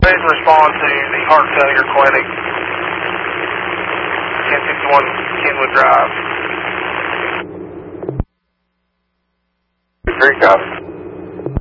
Please respond to the heart failure clinic, 1061 Kenwood Drive. 3 copy.